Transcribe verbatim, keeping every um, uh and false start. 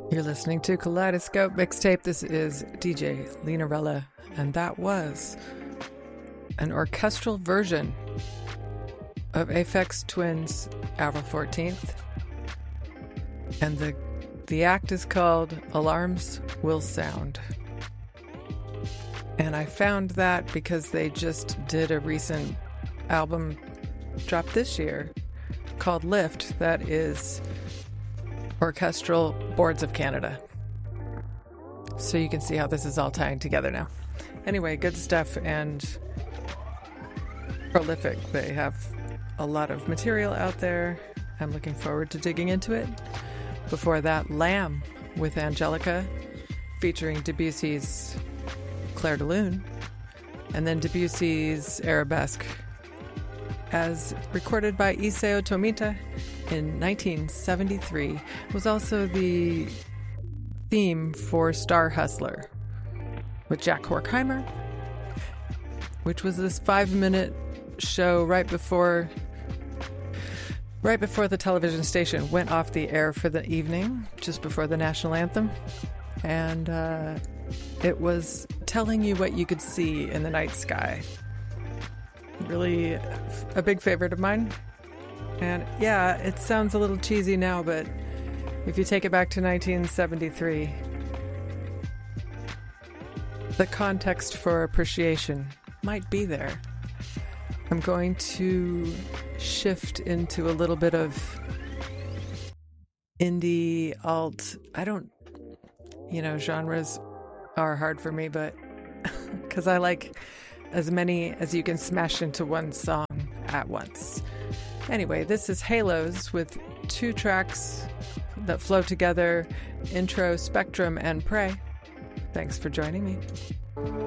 You're listening to Kaleidoscope Mixtape. This is D J Linarella, and that was an orchestral version of Aphex Twin's April fourteenth. And the the act is called Alarms Will Sound. And I found that because they just did a recent album drop this year called Lift that is Orchestral Boards of Canada. So you can see how this is all tying together now. Anyway, good stuff and prolific. They have a lot of material out there. I'm looking forward to digging into it. Before that, Lamb with Angelica, featuring Debussy's Clair de Lune, and then Debussy's Arabesque, as recorded by Isao Tomita in nineteen seventy-three, was also the theme for Star Hustler with Jack Horkheimer, which was this five-minute show right before right before the television station went off the air for the evening, just before the national anthem. And uh, it was telling you what you could see in the night sky. Really a big favorite of mine. And yeah, it sounds a little cheesy now, but if you take it back to nineteen seventy-three, the context for appreciation might be there. I'm going to shift into a little bit of indie, alt. I don't, you know, genres are hard for me, but because I like as many as you can smash into one song at once. Anyway, this is Halos with two tracks that flow together, Intro, Spectrum, and Prey. Thanks for joining me.